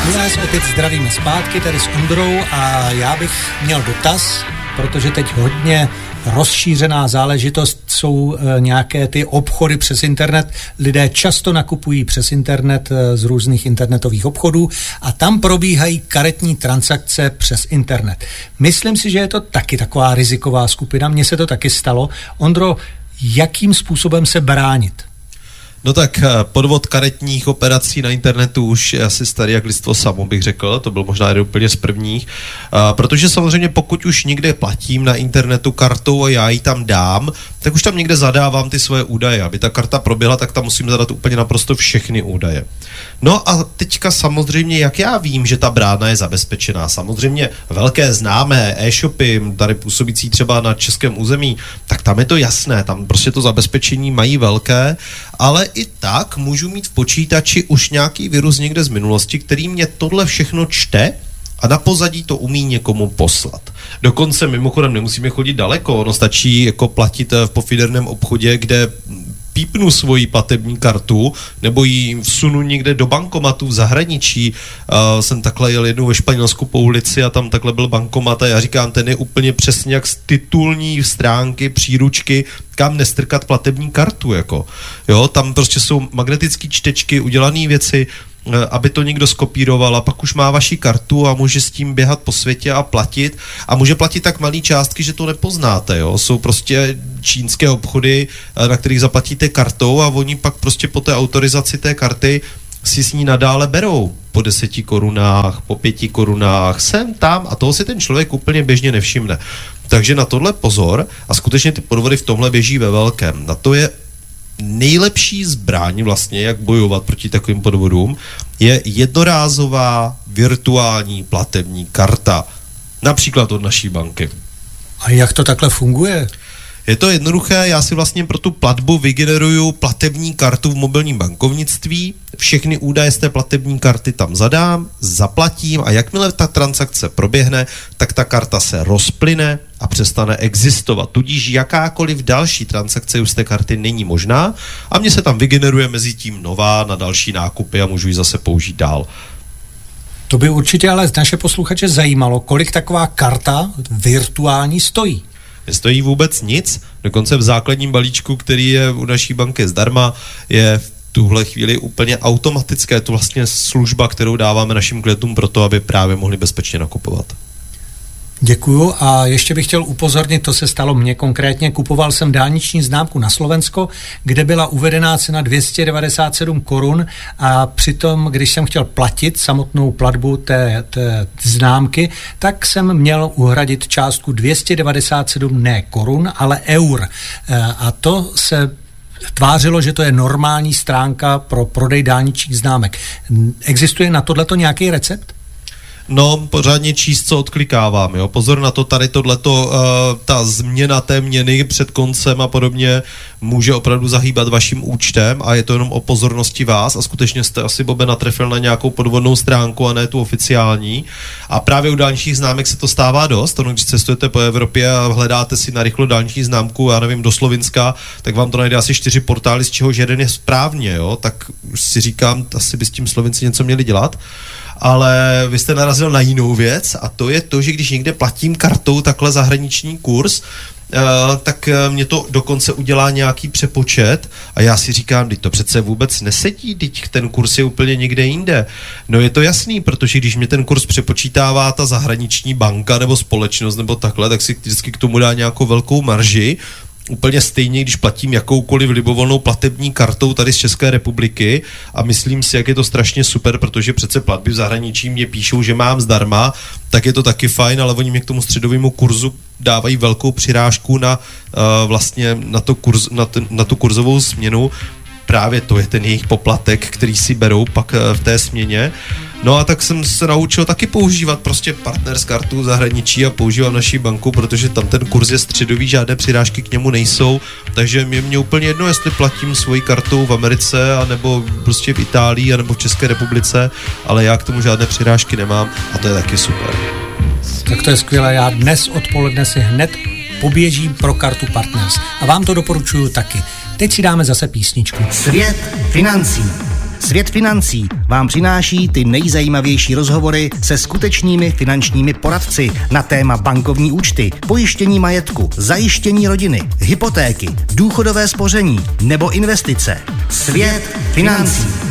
My vás opět zdravíme zpátky tady s Ondrou a já bych měl dotaz, protože teď hodně rozšířená záležitost jsou nějaké ty obchody přes internet. Lidé často nakupují přes internet z různých internetových obchodů a tam probíhají karetní transakce přes internet. Myslím si, že je to taky taková riziková skupina. Mně se to taky stalo. Ondro, jakým způsobem se bránit? No tak podvod karetních operací na internetu už je asi starý jak lidstvo samo, bych řekl, to byl možná jeden úplně z prvních, protože samozřejmě pokud už někde platím na internetu kartou a já ji tam dám, tak už tam někde zadávám ty svoje údaje. Aby ta karta proběhla, tak tam musím zadat úplně naprosto všechny údaje. No a teďka samozřejmě, jak já vím, že ta brána je zabezpečená, samozřejmě velké známé e-shopy, tady působící třeba na českém území, tak tam je to jasné, tam prostě to zabezpečení mají velké, ale i tak můžu mít v počítači už nějaký virus někde z minulosti, který mě tohle všechno čte a na pozadí to umí někomu poslat. Dokonce mimochodem nemusíme chodit daleko, ono stačí jako platit v pofiderném obchodě, kde pípnu svoji platební kartu nebo ji vsunu někde do bankomatu v zahraničí. Jsem takhle jel jednou ve Španělsku po ulici a tam takhle byl bankomat a já říkám, ten je úplně přesně jak z titulní stránky, příručky, kam nestrkat platební kartu, jako. Jo, tam prostě jsou magnetické čtečky, udělané věci, aby to někdo skopíroval a pak už má vaši kartu a může s tím běhat po světě a platit a může platit tak malý částky, že to nepoznáte, jo. Jsou prostě čínské obchody, na kterých zaplatíte kartou a oni pak prostě po té autorizaci té karty si s ní nadále berou po 10 korunách, po 5 korunách, sem, tam a toho si ten člověk úplně běžně nevšimne. Takže na tohle pozor a skutečně ty podvody v tomhle běží ve velkém. Na to je nejlepší zbraň vlastně, jak bojovat proti takovým podvodům, je jednorázová virtuální platební karta. Například od naší banky. A jak to takhle funguje? Je to jednoduché, já si vlastně pro tu platbu vygeneruju platební kartu v mobilním bankovnictví, všechny údaje z té platební karty tam zadám, zaplatím a jakmile ta transakce proběhne, tak ta karta se rozplyne a přestane existovat. Tudíž jakákoliv další transakce už z té karty není možná a mně se tam vygeneruje mezi tím nová na další nákupy a můžu ji zase použít dál. To by určitě ale naše posluchače zajímalo, kolik taková karta virtuální stojí. Nestojí vůbec nic, dokonce v základním balíčku, který je u naší banky zdarma, je v tuhle chvíli úplně automatické. Je to vlastně služba, kterou dáváme našim klientům pro to, aby právě mohli bezpečně nakupovat. Děkuju a ještě bych chtěl upozornit, to se stalo mně konkrétně, kupoval jsem dálniční známku na Slovensko, kde byla uvedená cena 297 korun a přitom, když jsem chtěl platit samotnou platbu té známky, tak jsem měl uhradit částku 297 ne korun, ale eur. A to se tvářilo, že to je normální stránka pro prodej dálničních známek. Existuje na tohleto nějaký recept? No, pořádně číst, co odklikávám, jo. Pozor na to, tady tohleto, ta změna té měny před koncem a podobně může opravdu zahýbat vaším účtem a je to jenom o pozornosti vás a skutečně jste asi, Bobe, natrefil na nějakou podvodnou stránku a ne tu oficiální. A právě u dálničních známek se to stává dost, když cestujete po Evropě a hledáte si narychlo dálniční známku, já nevím, do Slovinska, tak vám to najde asi 4 portály, z čehož jeden je správně, jo. Tak si říkám, asi by s tím Slovinci něco měli dělat. Ale vy jste narazil na jinou věc a to je to, že když někde platím kartou takhle zahraniční kurz, tak mě to dokonce udělá nějaký přepočet a já si říkám, teď to přece vůbec nesedí, teď ten kurz je úplně někde jinde. No je to jasný, protože když mě ten kurz přepočítává ta zahraniční banka nebo společnost nebo takhle, tak si vždycky k tomu dá nějakou velkou marži. Úplně stejně, když platím jakoukoliv libovolnou platební kartou tady z České republiky a myslím si, jak je to strašně super, protože přece platby v zahraničí mě píšou, že mám zdarma, tak je to taky fajn, ale oni mě k tomu středovému kurzu dávají velkou přirážku na vlastně na tu kurzovou směnu. Právě to je ten jejich poplatek, který si berou pak v té směně. No a tak jsem se naučil taky používat prostě partners kartu v zahraničí a používám naší banku, protože tam ten kurz je středový, žádné přirážky k němu nejsou, takže mě úplně jedno, jestli platím svojí kartou v Americe, anebo prostě v Itálii, anebo v České republice, ale já k tomu žádné přirážky nemám a to je taky super. Tak to je skvělé, já dnes odpoledne si hned poběžím pro kartu Partners a vám to doporučuju taky. Teď si dáme zase písničku. Svět financí Svět financí vám přináší ty nejzajímavější rozhovory se skutečnými finančními poradci na téma bankovní účty, pojištění majetku, zajištění rodiny, hypotéky, důchodové spoření nebo investice. Svět financí.